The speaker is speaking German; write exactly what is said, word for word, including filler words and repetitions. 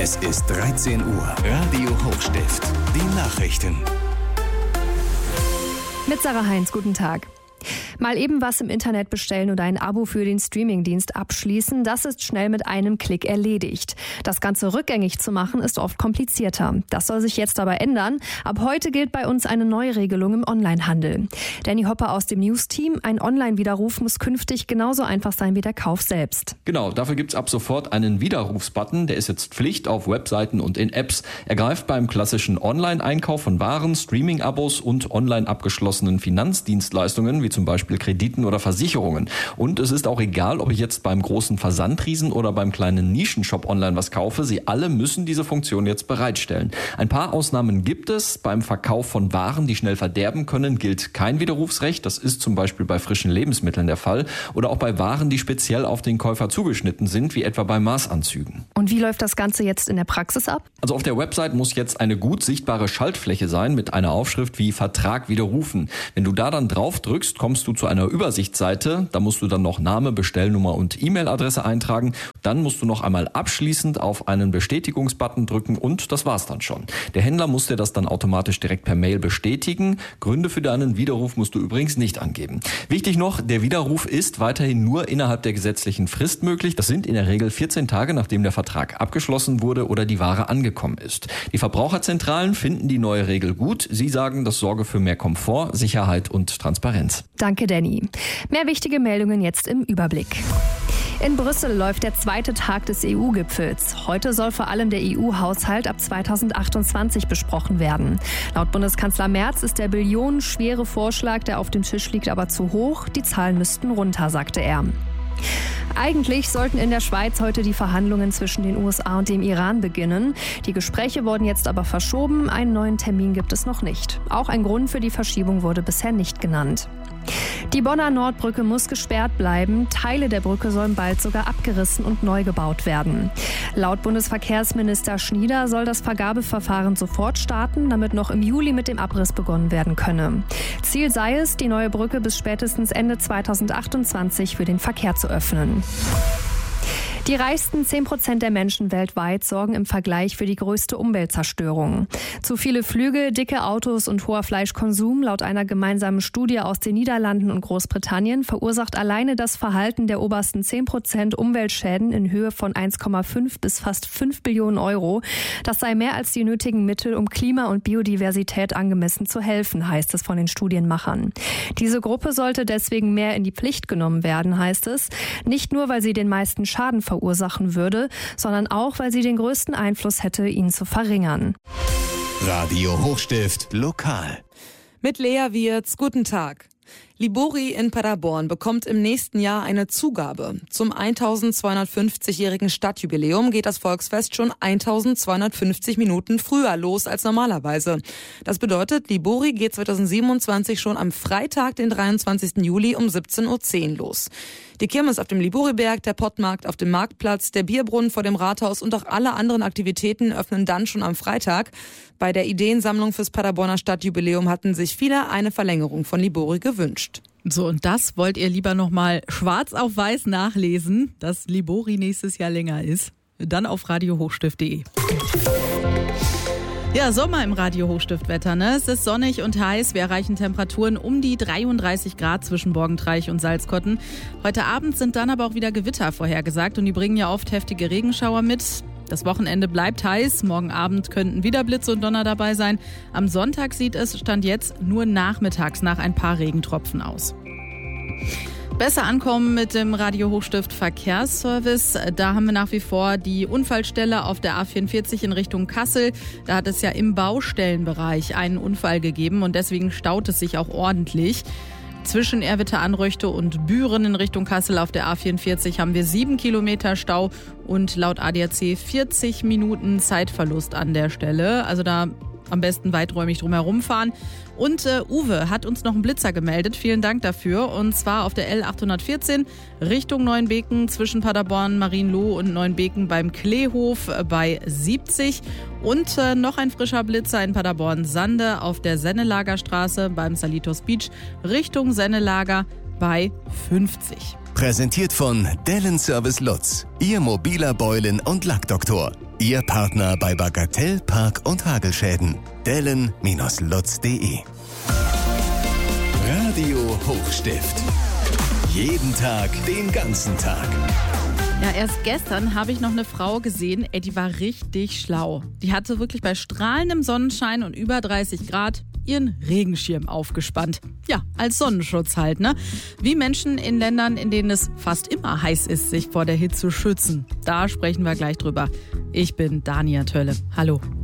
Es ist dreizehn Uhr. Radio Hochstift. Die Nachrichten. Mit Sarah Heinz, guten Tag. Mal eben was im Internet bestellen oder ein Abo für den Streamingdienst abschließen, das ist schnell mit einem Klick erledigt. Das Ganze rückgängig zu machen, ist oft komplizierter. Das soll sich jetzt aber ändern. Ab heute gilt bei uns eine Neuregelung im Onlinehandel. Danny Hopper aus dem News-Team, ein Online-Widerruf muss künftig genauso einfach sein wie der Kauf selbst. Genau, dafür gibt's ab sofort einen Widerrufsbutton. Der ist jetzt Pflicht auf Webseiten und in Apps. Er greift beim klassischen Online-Einkauf von Waren, Streaming-Abos und online abgeschlossenen Finanzdienstleistungen, wie zum Beispiel Krediten oder Versicherungen. Und es ist auch egal, ob ich jetzt beim großen Versandriesen oder beim kleinen Nischenshop online was kaufe. Sie alle müssen diese Funktion jetzt bereitstellen. Ein paar Ausnahmen gibt es. Beim Verkauf von Waren, die schnell verderben können, gilt kein Widerrufsrecht. Das ist zum Beispiel bei frischen Lebensmitteln der Fall. Oder auch bei Waren, die speziell auf den Käufer zugeschnitten sind, wie etwa bei Maßanzügen. Und wie läuft das Ganze jetzt in der Praxis ab? Also auf der Website muss jetzt eine gut sichtbare Schaltfläche sein mit einer Aufschrift wie Vertrag widerrufen. Wenn du da dann drauf drückst, kommst du zu einer Übersichtsseite. Da musst du dann noch Name, Bestellnummer und E-Mail-Adresse eintragen. Dann musst du noch einmal abschließend auf einen Bestätigungsbutton drücken und das war's dann schon. Der Händler muss dir das dann automatisch direkt per Mail bestätigen. Gründe für deinen Widerruf musst du übrigens nicht angeben. Wichtig noch, der Widerruf ist weiterhin nur innerhalb der gesetzlichen Frist möglich. Das sind in der Regel vierzehn Tage, nachdem der Vertrag abgeschlossen wurde oder die Ware angekommen ist. Die Verbraucherzentralen finden die neue Regel gut. Sie sagen, das sorge für mehr Komfort, Sicherheit und Transparenz. Danke, Danny. Mehr wichtige Meldungen jetzt im Überblick. In Brüssel läuft der zweite Tag des E U-Gipfels. Heute soll vor allem der E U-Haushalt ab zweitausendachtundzwanzig besprochen werden. Laut Bundeskanzler Merz ist der billionenschwere Vorschlag, der auf dem Tisch liegt, aber zu hoch. Die Zahlen müssten runter, sagte er. Eigentlich sollten in der Schweiz heute die Verhandlungen zwischen den U S A und dem Iran beginnen. Die Gespräche wurden jetzt aber verschoben. Einen neuen Termin gibt es noch nicht. Auch ein Grund für die Verschiebung wurde bisher nicht genannt. Die Bonner Nordbrücke muss gesperrt bleiben. Teile der Brücke sollen bald sogar abgerissen und neu gebaut werden. Laut Bundesverkehrsminister Schnieder soll das Vergabeverfahren sofort starten, damit noch im Juli mit dem Abriss begonnen werden könne. Ziel sei es, die neue Brücke bis spätestens Ende zweitausendachtundzwanzig für den Verkehr zu öffnen. Die reichsten zehn Prozent der Menschen weltweit sorgen im Vergleich für die größte Umweltzerstörung. Zu viele Flüge, dicke Autos und hoher Fleischkonsum, laut einer gemeinsamen Studie aus den Niederlanden und Großbritannien, verursacht alleine das Verhalten der obersten zehn Prozent Umweltschäden in Höhe von eins Komma fünf bis fast fünf Billionen Euro. Das sei mehr als die nötigen Mittel, um Klima und Biodiversität angemessen zu helfen, heißt es von den Studienmachern. Diese Gruppe sollte deswegen mehr in die Pflicht genommen werden, heißt es. Nicht nur, weil sie den meisten Schaden verursachen würde, sondern auch, weil sie den größten Einfluss hätte, ihn zu verringern. Radio Hochstift lokal. Mit Lea Wirz, guten Tag. Libori in Paderborn bekommt im nächsten Jahr eine Zugabe. Zum eintausendzweihundertfünfzigjährigen Stadtjubiläum geht das Volksfest schon eintausendzweihundertfünfzig Minuten früher los als normalerweise. Das bedeutet, Libori geht zweitausendsiebenundzwanzig schon am Freitag, den dreiundzwanzigsten Juli um siebzehn Uhr zehn los. Die Kirmes auf dem Liboriberg, der Pottmarkt auf dem Marktplatz, der Bierbrunnen vor dem Rathaus und auch alle anderen Aktivitäten öffnen dann schon am Freitag. Bei der Ideensammlung fürs Paderborner Stadtjubiläum hatten sich viele eine Verlängerung von Libori gewünscht. So, und das wollt ihr lieber nochmal schwarz auf weiß nachlesen, dass Libori nächstes Jahr länger ist? Dann auf radio hochstift punkt de. Ja, Sommer im Radio Hochstiftwetter, ne? Es ist sonnig und heiß. Wir erreichen Temperaturen um die dreiunddreißig Grad zwischen Borgentreich und Salzkotten. Heute Abend sind dann aber auch wieder Gewitter vorhergesagt und die bringen ja oft heftige Regenschauer mit. Das Wochenende bleibt heiß. Morgen Abend könnten wieder Blitze und Donner dabei sein. Am Sonntag sieht es Stand jetzt nur nachmittags nach ein paar Regentropfen aus. Besser ankommen mit dem Radio Hochstift Verkehrsservice. Da haben wir nach wie vor die Unfallstelle auf der A vierundvierzig in Richtung Kassel. Da hat es ja im Baustellenbereich einen Unfall gegeben und deswegen staut es sich auch ordentlich. Zwischen Erwitte-Anröchte und Büren in Richtung Kassel auf der A vierundvierzig haben wir sieben Kilometer Stau und laut A D A C vierzig Minuten Zeitverlust an der Stelle. Also da am besten weiträumig drumherum fahren. Und äh, Uwe hat uns noch einen Blitzer gemeldet. Vielen Dank dafür. Und zwar auf der L achthundertvierzehn Richtung Neuenbeken zwischen Paderborn, Marienloh und Neuenbeken beim Kleehof bei siebzig. Und äh, noch ein frischer Blitzer in Paderborn-Sande auf der Sennelagerstraße beim Salitos Beach Richtung Sennelager bei fünfzig. Präsentiert von Dellen Service Lutz, Ihr mobiler Beulen- und Lackdoktor. Ihr Partner bei Bagatell, Park- und Hagelschäden. Dellen Bindestrich lutz punkt de. Radio Hochstift. Jeden Tag, den ganzen Tag. Ja, erst gestern habe ich noch eine Frau gesehen, ey, die war richtig schlau. Die hatte wirklich bei strahlendem Sonnenschein und über dreißig Grad ihren Regenschirm aufgespannt. Ja, als Sonnenschutz halt, ne? Wie Menschen in Ländern, in denen es fast immer heiß ist, sich vor der Hitze schützen. Da sprechen wir gleich drüber. Ich bin Dania Tölle. Hallo.